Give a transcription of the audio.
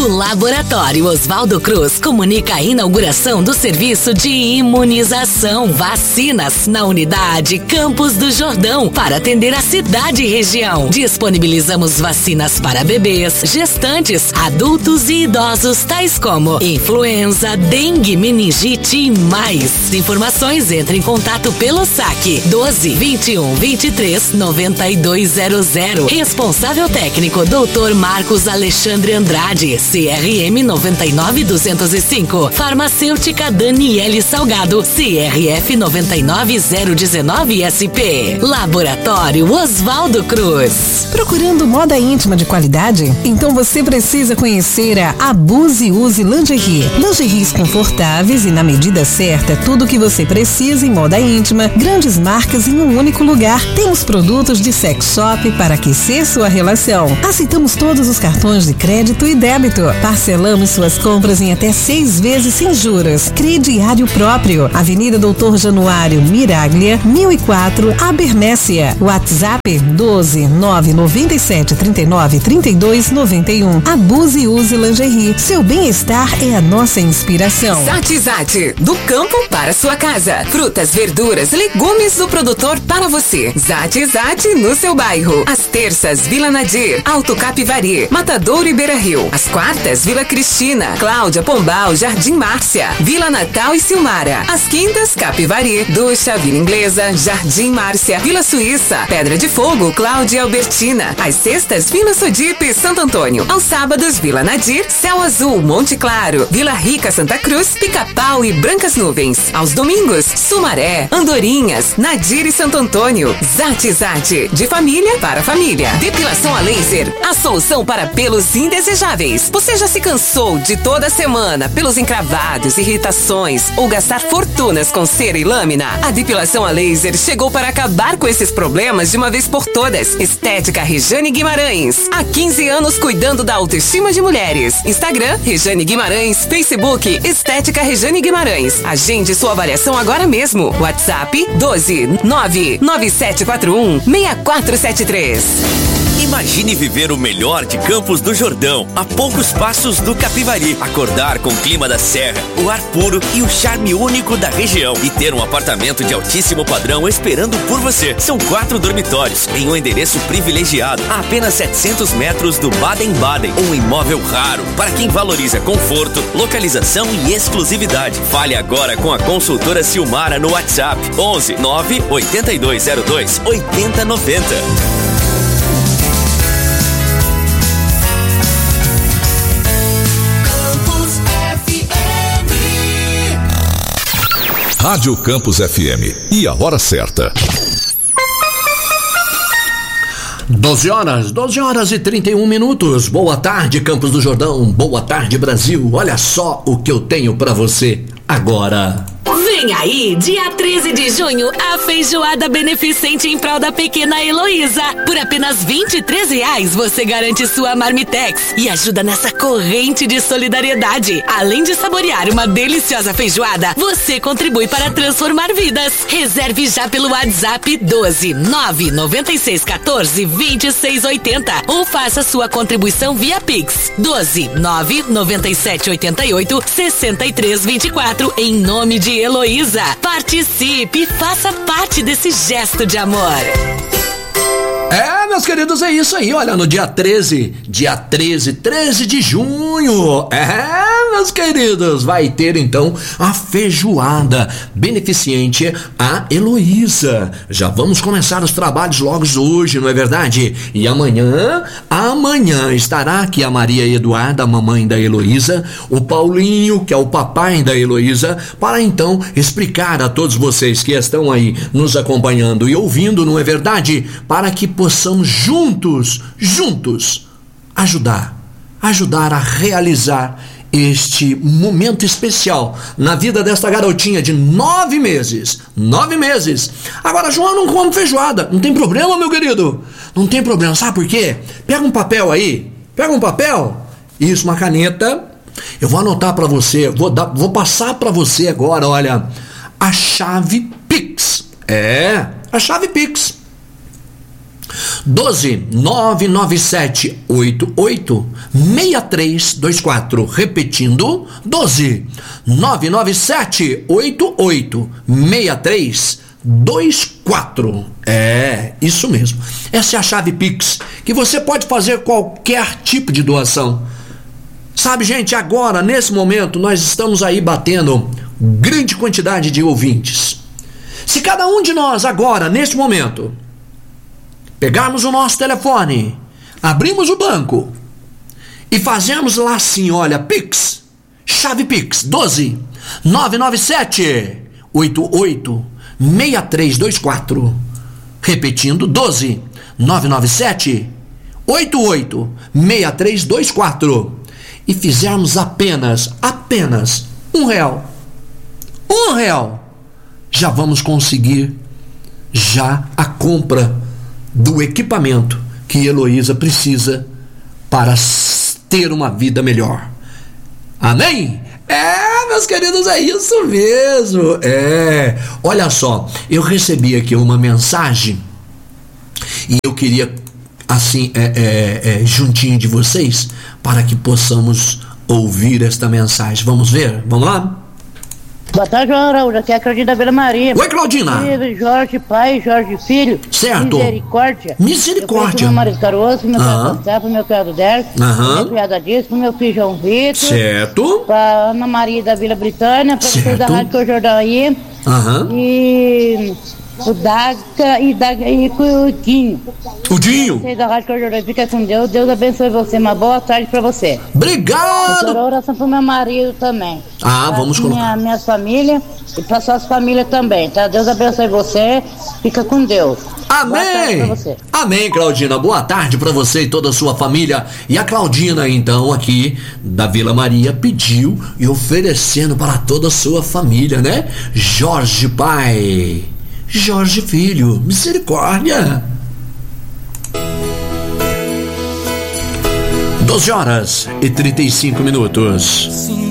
O Laboratório Oswaldo Cruz comunica a inauguração do serviço de imunização vacinas na unidade Campos do Jordão para atender a cidade e região. Disponibilizamos vacinas para bebês, gestantes, adultos e idosos, tais como influenza, dengue, meningite e mais. Informações, entre em contato pelo SAC 12 21 23 9200. Responsável técnico Dr. Marcos Alexandre Andrade, CRM 99205. Farmacêutica Daniele Salgado, CRF 99019 SP. Laboratório Oswaldo Cruz. Procurando moda íntima de qualidade? Então você precisa conhecer a Abuse e Use Lingerie. Lingeries confortáveis e na medida certa, tudo o que você precisa em moda íntima, grandes marcas em um único lugar. Temos produtos de sex shop para aquecer sua relação. Aceitamos todos os cartões de crédito e débito. Parcelamos suas compras em até 6 vezes sem juros. Crediário próprio. Avenida Doutor Januário Miraglia, 1004, Abernésia. WhatsApp 12 997 39 32 91. Abuse e Use Lingerie. Seu bem-estar é a nossa inspiração. Zatizate, do campo para sua casa. Frutas, verduras, legumes do produtor para você. Zatizate no seu bairro. Às terças, Vila Nadir, Alto Capivari, Matadouro e Beira Rio. Às quartas, Vila Cristina, Cláudia, Pombal, Jardim Márcia, Vila Natal e Silmara. Às quintas, Capivari, Ducha, Vila Inglesa, Jardim Márcia, Vila Suíça, Pedra de Fogo, Cláudia e Albertina. Às sextas, Vila Sodipe e Santo Antônio. Aos sábados, Vila Nadir, Céu Azul, Monte Claro, Vila Rica, Santa Cruz, Pica-Pau e Brancas Nuvens. Aos domingos, Sumaré, Andorinhas, Nadir e Santo Antônio. Zatizate, de família para família. Depilação a laser, a solução para pelos indesejáveis. Você já se cansou de toda semana pelos encravados, irritações ou gastar fortunas com cera e lâmina? A depilação a laser chegou para acabar com esses problemas de uma vez por todas. Estética Rejane Guimarães. Há 15 anos cuidando da autoestima de mulheres. Instagram, Rejane Guimarães. Facebook, Estética Rejane Guimarães. Agende sua avaliação agora mesmo. WhatsApp 12 99741 6473. Imagine viver o melhor de Campos do Jordão, a poucos passos do Capivari. Acordar com o clima da serra, o ar puro e o charme único da região. E ter um apartamento de altíssimo padrão esperando por você. São 4 dormitórios em um endereço privilegiado, a apenas 700 metros do Baden-Baden. Um imóvel raro para quem valoriza conforto, localização e exclusividade. Fale agora com a consultora Silmara no WhatsApp 11 9 8202 8090. Rádio Campus FM. E a hora certa. 12 horas e 31 minutos. Boa tarde, Campos do Jordão. Boa tarde, Brasil. Olha só o que eu tenho pra você agora. Vem aí, dia 13 de junho, a feijoada beneficente em prol da pequena Heloísa. Por apenas R$23 você garante sua Marmitex e ajuda nessa corrente de solidariedade. Além de saborear uma deliciosa feijoada, você contribui para transformar vidas. Reserve já pelo WhatsApp 12 99614 2680 ou faça sua contribuição via Pix 12 99788 6324 em nome de Heloísa. Participe, faça parte desse gesto de amor. Meus queridos, é isso aí. Olha, no dia 13 de junho, meus queridos, vai ter então a feijoada beneficente a Heloísa. Já vamos começar os trabalhos logo hoje, não é verdade? E amanhã estará aqui a Maria Eduarda, a mamãe da Heloísa, o Paulinho, que é o papai da Heloísa, para então explicar a todos vocês que estão aí nos acompanhando e ouvindo, não é verdade? Para que possamos juntos ajudar a realizar este momento especial na vida desta garotinha de 9 meses. Agora, João, eu não como feijoada. Não tem problema, meu querido. Não tem problema. Sabe por quê? Pega um papel aí. Isso, uma caneta. Eu vou anotar para você. Vou passar para você agora, olha, a chave Pix. A chave Pix. 12 997 88 6324. Repetindo, 12 997 88 6324. É, isso mesmo. Essa é a chave Pix, que você pode fazer qualquer tipo de doação. Sabe, gente, agora, nesse momento, nós estamos aí batendo grande quantidade de ouvintes. Se cada um de nós agora, neste momento, pegarmos o nosso telefone, abrimos o banco e fazemos lá assim, olha, Pix, chave Pix, 12 997 88 6324. Repetindo, 12 997 88 6324. E fizermos apenas R$1. R$1. Já vamos conseguir já a compra do equipamento que Heloísa precisa para ter uma vida melhor. Amém? É, meus queridos, é isso mesmo. É, olha só, eu recebi aqui uma mensagem e eu queria, assim, juntinho de vocês, para que possamos ouvir esta mensagem. Vamos ver? Vamos lá? Boa tarde, João Araújo. Aqui é a Claudina da Vila Maria. Oi, Claudina. Jorge pai, Jorge filho. Certo. Misericórdia. Misericórdia. Meu marido Caroço, meu cunhado Gustavo, meu cunhado Dercio, minha cunhada Disco, meu filho João Vitor. Certo. Pra Ana Maria da Vila Britânia, pra vocês da Rádio Jordão aí. E o Daca e o Dinho. O Dinho. Vocês da Rádio Jordão, fica com Deus. Deus abençoe você. Uma boa tarde pra você. Obrigado. Eu quero oração pro meu marido também. Vamos colocar. Minhas famílias e para suas famílias também, tá? Deus abençoe você, fica com Deus. Amém! Boa tarde pra você. Amém, Claudina. Boa tarde pra você e toda a sua família. E a Claudina, então, aqui da Vila Maria, pediu e oferecendo para toda a sua família, né? Jorge pai, Jorge filho, misericórdia. 12 horas e 35 minutos.